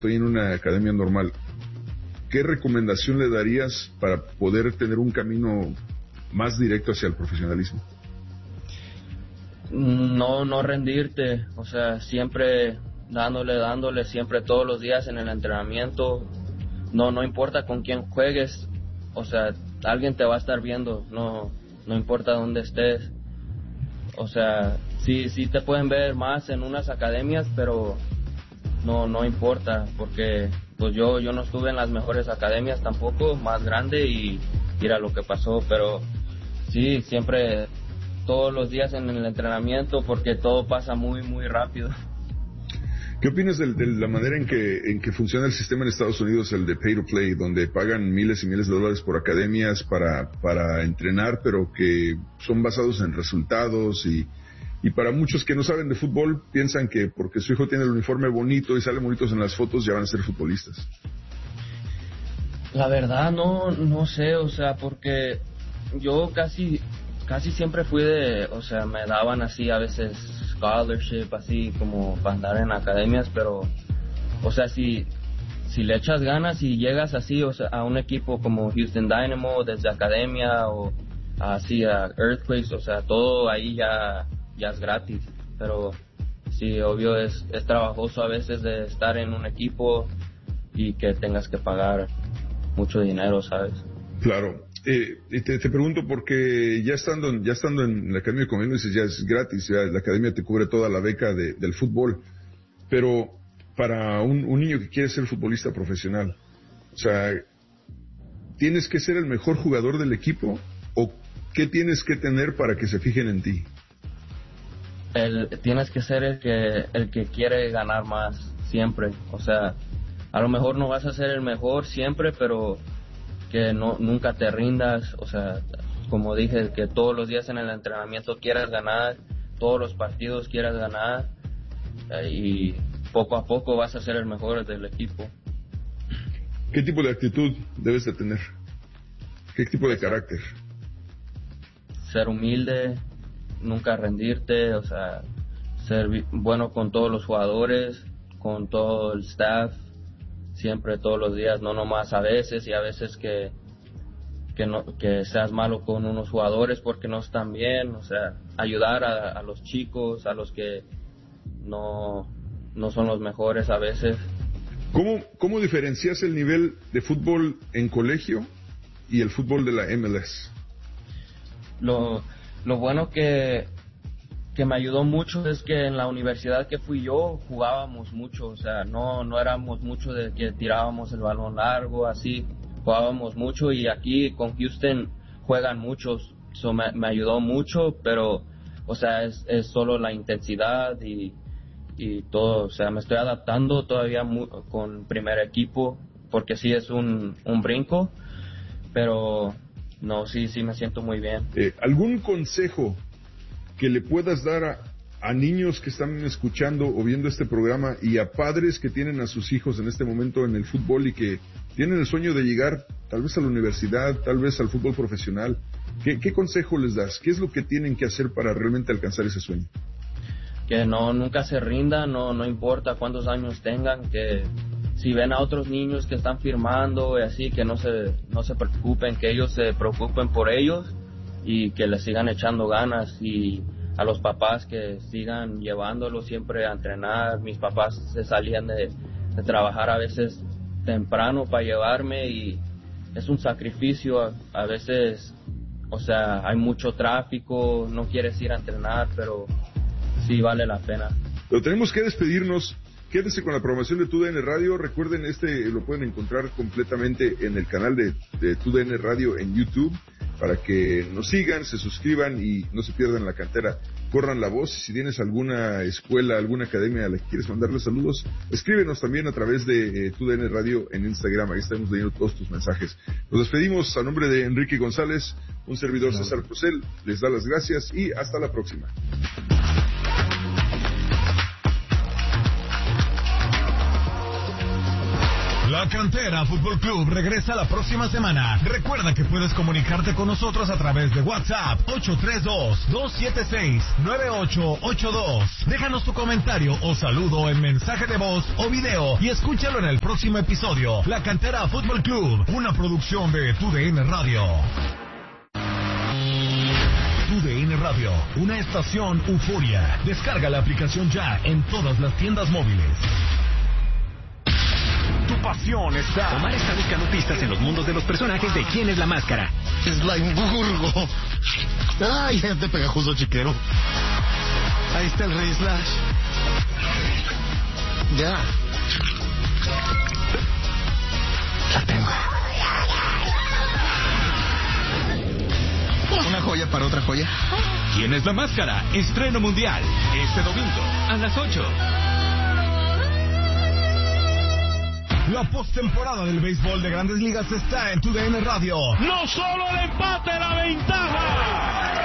estoy en una academia normal, ¿qué recomendación le darías para poder tener un camino más directo hacia el profesionalismo? No rendirte, o sea, siempre dándole, siempre todos los días en el entrenamiento. No importa con quién juegues, o sea, alguien te va a estar viendo, no importa dónde estés. O sea, sí te pueden ver más en unas academias, pero no importa, porque pues yo no estuve en las mejores academias tampoco, más grande, y mira lo que pasó. Pero sí, siempre todos los días en el entrenamiento, porque todo pasa muy rápido. ¿Qué opinas de la manera en que funciona el sistema en Estados Unidos, el de pay to play, donde pagan miles y miles de dólares por academias para entrenar, pero que son basados en resultados y para muchos que no saben de fútbol piensan que porque su hijo tiene el uniforme bonito y salen bonitos en las fotos ya van a ser futbolistas? La verdad no sé, o sea, porque yo casi siempre fui o sea, me daban así a veces scholarship, así como para andar en academias, pero, o sea, si le echas ganas y llegas así, o sea, a un equipo como Houston Dynamo desde academia, o así a Earthquakes, o sea, todo ahí ya es gratis. Pero sí, obvio es trabajoso a veces de estar en un equipo y que tengas que pagar mucho dinero, ¿sabes? Claro. Te pregunto porque ya estando en la academia, como dices, ya es gratis, ya la academia te cubre toda la beca del fútbol, pero para un niño que quiere ser futbolista profesional, o sea, ¿tienes que ser el mejor jugador del equipo o qué tienes que tener para que se fijen en ti? Tienes que ser el que quiere ganar más siempre, o sea, a lo mejor no vas a ser el mejor siempre, pero que nunca te rindas, o sea, como dije, que todos los días en el entrenamiento quieras ganar, todos los partidos quieras ganar, y poco a poco vas a ser el mejor del equipo. ¿Qué tipo de actitud debes de tener? ¿Qué tipo de carácter? Ser humilde, nunca rendirte, o sea, ser bueno con todos los jugadores, con todo el staff, siempre, todos los días, no nomás a veces, y a veces que seas malo con unos jugadores porque no están bien, o sea, ayudar a los chicos, a los que no son los mejores a veces. ¿Cómo diferencias el nivel de fútbol en colegio y el fútbol de la MLS? Lo bueno que me ayudó mucho es que en la universidad que fui yo jugábamos mucho, o sea, no éramos mucho de que tirábamos el balón largo, así, jugábamos mucho, y aquí con Houston juegan muchos, eso me ayudó mucho, pero, o sea, es solo la intensidad y todo, o sea, me estoy adaptando todavía con primer equipo, porque sí es un brinco, pero no, sí me siento muy bien. ¿Algún consejo que le puedas dar a niños que están escuchando o viendo este programa y a padres que tienen a sus hijos en este momento en el fútbol y que tienen el sueño de llegar tal vez a la universidad, tal vez al fútbol profesional? ¿Qué consejo les das? ¿Qué es lo que tienen que hacer para realmente alcanzar ese sueño? Que nunca se rindan, no importa cuántos años tengan, que si ven a otros niños que están firmando y así, que no se preocupen, que ellos se preocupen por ellos y que les sigan echando ganas, y a los papás que sigan llevándolos siempre a entrenar. Mis papás se salían de trabajar a veces temprano para llevarme, y es un sacrificio a veces, o sea, hay mucho tráfico, no quieres ir a entrenar, pero sí vale la pena. Pero tenemos que despedirnos. Quédense con la programación de TUDN Radio. Recuerden, lo pueden encontrar completamente en el canal de TUDN Radio en YouTube, para que nos sigan, se suscriban y no se pierdan la cantera. Corran la voz. Si tienes alguna escuela, alguna academia a la que quieres mandarle saludos, escríbenos también a través de TUDN Radio en Instagram. Ahí estamos leyendo todos tus mensajes. Nos despedimos a nombre de Enrique González, un servidor César Procel. Les da las gracias y hasta la próxima. La La Cantera Fútbol Club regresa la próxima semana. Recuerda que puedes comunicarte con nosotros a través de WhatsApp 832-276-9882. Déjanos tu comentario o saludo en mensaje de voz o video y escúchalo en el próximo episodio. La Cantera Fútbol Club, una producción de TUDN Radio. TUDN Radio, una estación euforia. Descarga la aplicación ya en todas las tiendas móviles. Tu pasión está. Omar está buscando pistas en los mundos de los personajes de ¿Quién es la máscara? Slimeburgo. Ay, gente pegajoso chiquero. Ahí está el Rey Slash. Ya. La tengo. Una joya para otra joya. ¿Quién es la máscara? Estreno mundial. Este domingo a las 8. La postemporada del béisbol de Grandes Ligas está en TUDN Radio. No solo el empate, la ventaja.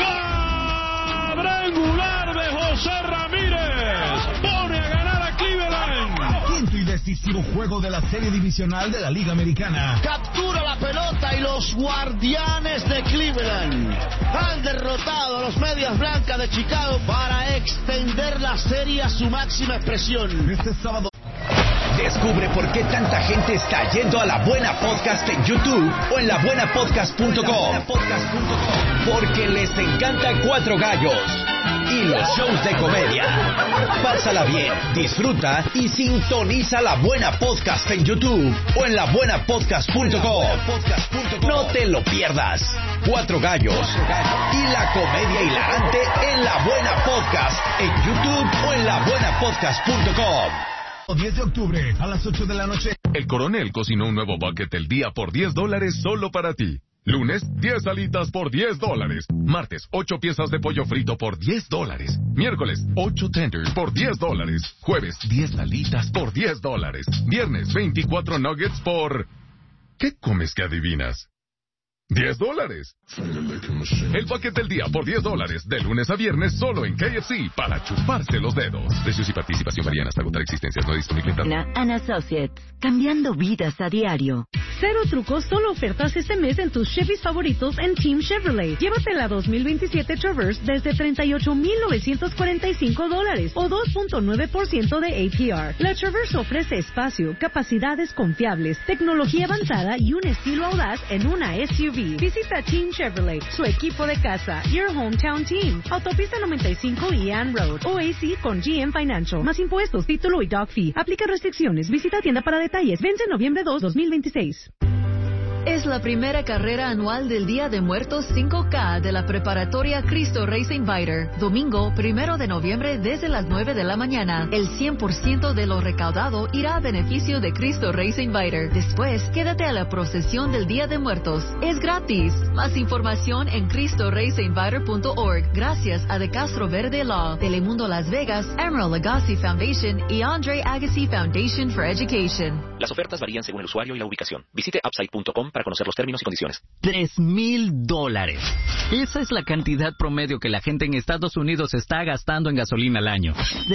Cuadrangular de José Ramírez. Pone a ganar a Cleveland. Quinto y decisivo juego de la serie divisional de la Liga Americana. Captura la pelota y los Guardianes de Cleveland han derrotado a los Medias Blancas de Chicago para extender la serie a su máxima expresión. Este sábado. Descubre por qué tanta gente está yendo a La Buena Podcast en YouTube o en labuenapodcast.com. Porque les encanta Cuatro Gallos y los shows de comedia. Pásala bien, disfruta y sintoniza La Buena Podcast en YouTube o en labuenapodcast.com. No te lo pierdas. Cuatro Gallos y la comedia hilarante en La Buena Podcast en YouTube o en labuenapodcast.com. 10 de octubre a las 8 de la noche. El Coronel cocinó un nuevo bucket del día por $10 solo para ti. Lunes, 10 alitas por $10. Martes, 8 piezas de pollo frito por $10. Miércoles, 8 tenders por $10. Jueves, 10 alitas por $10. Viernes, 24 nuggets por... ¿Qué comes que adivinas? $10. El bucket del día por $10, de lunes a viernes solo en KFC para chuparse los dedos. Precios y participación varían hasta agotar existencias, no disponible en And Associates, cambiando vidas a diario. Cero trucos, solo ofertas este mes en tus Chevys favoritos en Team Chevrolet. Llévate la 2027 Traverse desde $38,945 o 2.9% de APR. La Traverse ofrece espacio, capacidades confiables, tecnología avanzada y un estilo audaz en una SUV. Visita Team Chevrolet, su equipo de casa, Your Hometown Team. Autopista 95 y Ann Road. OAC con GM Financial. Más impuestos, título y dog fee. Aplica restricciones. Visita tienda para detalles. Vence noviembre 2, 2026. Es la primera carrera anual del Día de Muertos 5K de la preparatoria Cristo Racing Fighter. Domingo 1 de noviembre desde las 9 de la mañana. El 100% de lo recaudado irá a beneficio de Cristo Racing Fighter. Después, quédate a la procesión del Día de Muertos. Es gratis. Más información en CristoRacingFighter.org. Gracias a De Castro Verde Law, Telemundo Las Vegas, Emerald Agassi Foundation y Andre Agassi Foundation for Education. Las ofertas varían según el usuario y la ubicación. Visite upside.com para conocer los términos y condiciones. $3,000. Esa es la cantidad promedio que la gente en Estados Unidos está gastando en gasolina al año.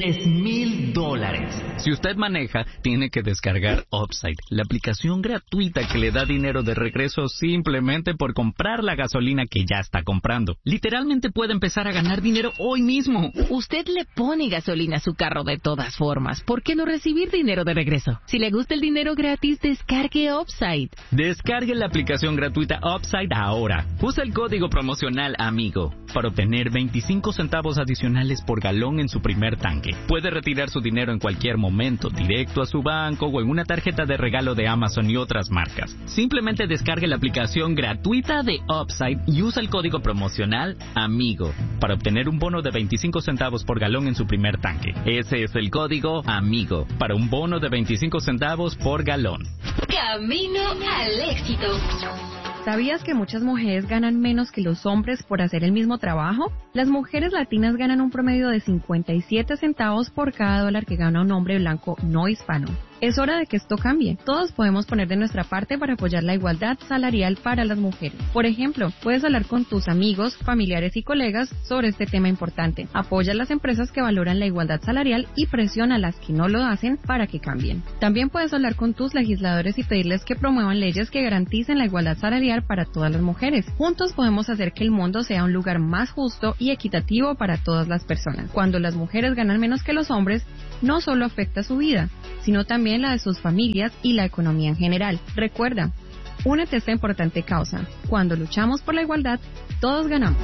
$3,000. Si usted maneja, tiene que descargar Upside, la aplicación gratuita que le da dinero de regreso simplemente por comprar la gasolina que ya está comprando. Literalmente puede empezar a ganar dinero hoy mismo. Usted le pone gasolina a su carro de todas formas. ¿Por qué no recibir dinero de regreso? Si le gusta el dinero gratis, descargue Upside. Descargue la aplicación gratuita Upside ahora. Usa el código promocional AMIGO para obtener 25 centavos adicionales por galón en su primer tanque. Puede retirar su dinero en cualquier momento, directo a su banco o en una tarjeta de regalo de Amazon y otras marcas. Simplemente descargue la aplicación gratuita de Upside y usa el código promocional AMIGO para obtener un bono de 25 centavos por galón en su primer tanque. Ese es el código AMIGO para un bono de 25 centavos por galón. Camino al éxito. ¿Sabías que muchas mujeres ganan menos que los hombres por hacer el mismo trabajo? Las mujeres latinas ganan un promedio de 57 centavos por cada dólar que gana un hombre blanco no hispano. Es hora de que esto cambie. Todos podemos poner de nuestra parte para apoyar la igualdad salarial para las mujeres. Por ejemplo, puedes hablar con tus amigos, familiares y colegas sobre este tema importante. Apoya a las empresas que valoran la igualdad salarial y presiona a las que no lo hacen para que cambien. También puedes hablar con tus legisladores y pedirles que promuevan leyes que garanticen la igualdad salarial para todas las mujeres. Juntos podemos hacer que el mundo sea un lugar más justo y equitativo para todas las personas. Cuando las mujeres ganan menos que los hombres, no solo afecta su vida, sino también la de sus familias y la economía en general. Recuerda, únete a esta importante causa. Cuando luchamos por la igualdad, todos ganamos.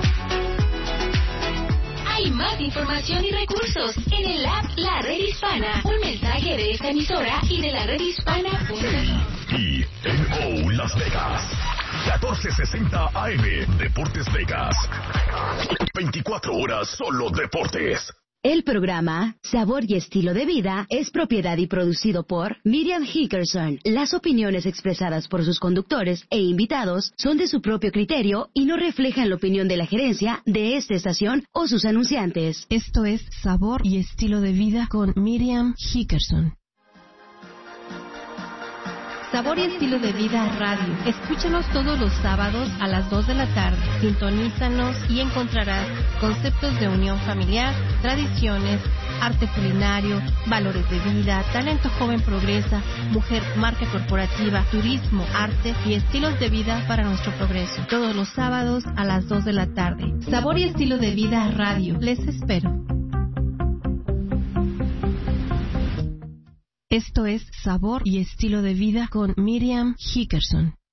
Hay más información y recursos en el app La Red Hispana. Un mensaje de esta emisora y de la redhispana.com. INO Las Vegas. 1460 AM. Deportes Vegas. 24 horas solo deportes. El programa Sabor y Estilo de Vida es propiedad y producido por Miriam Hickerson. Las opiniones expresadas por sus conductores e invitados son de su propio criterio y no reflejan la opinión de la gerencia de esta estación o sus anunciantes. Esto es Sabor y Estilo de Vida con Miriam Hickerson. Sabor y Estilo de Vida Radio. Escúchanos todos los sábados a las 2 de la tarde. Sintonízanos y encontrarás conceptos de unión familiar, tradiciones, arte culinario, valores de vida, talento joven progresa, mujer marca corporativa, turismo, arte y estilos de vida para nuestro progreso. Todos los sábados a las 2 de la tarde. Sabor y Estilo de Vida Radio. Les espero. Esto es Sabor y Estilo de Vida con Miriam Hickerson.